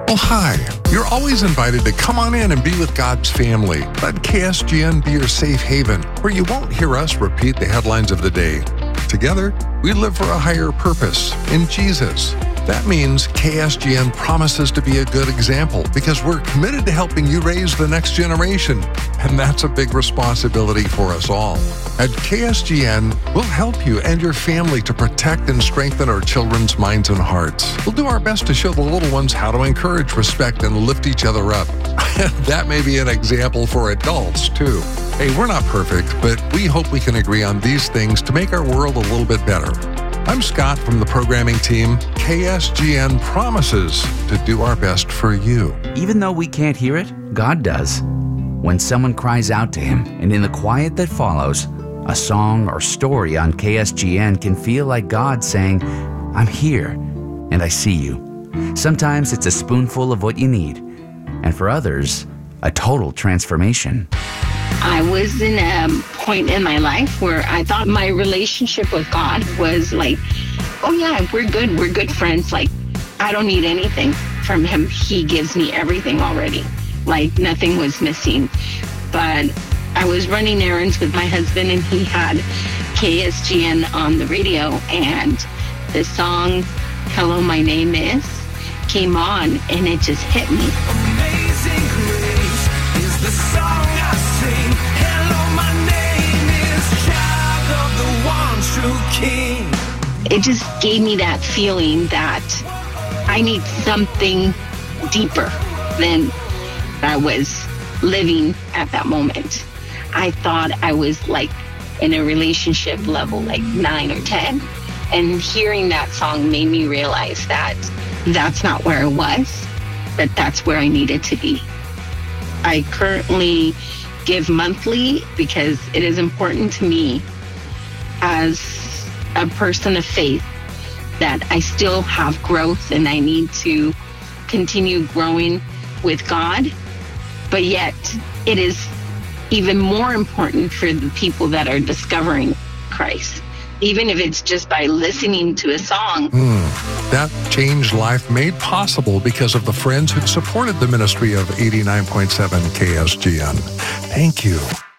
Well, hi. You're always invited to come on in and be with God's family. Let KSGN be your safe haven, where you won't hear us repeat the headlines of the day. Together, we live for a higher purpose in Jesus. That means KSGN promises to be a good example because we're committed to helping you raise the next generation. And that's a big responsibility for us all. At KSGN, we'll help you and your family to protect and strengthen our children's minds and hearts. We'll do our best to show the little ones how to encourage, respect, and lift each other up. That may be an example for adults, too. Hey, we're not perfect, but we hope we can agree on these things to make our world a little bit better. I'm Scott from the programming team. KSGN promises to do our best for you. Even though we can't hear it, God does. When someone cries out to Him, and in the quiet that follows, a song or story on KSGN can feel like God saying, I'm here, and I see you. Sometimes it's a spoonful of what you need, and for others, a total transformation. I was in a point in my life where I thought my relationship with God was like, oh yeah, we're good friends. Like, I don't need anything from Him. He gives me everything already. Like, nothing was missing. But I was running errands with my husband, and he had KSGN on the radio, and the song, Hello, My Name Is, came on, and it just hit me. Amazing grace is the song I sing. Hello, my name is child of the one true King. It just gave me that feeling that I need something deeper than I was living at that moment. I thought I was like in a relationship level, like 9 or 10. And hearing that song made me realize that that's not where I was, but that's where I needed to be. I currently give monthly because it is important to me as a person of faith that I still have growth and I need to continue growing with God. But yet it is even more important for the people that are discovering Christ, even if it's just by listening to a song. That changed life made possible because of the friends who supported the ministry of 89.7 KSGN. Thank you.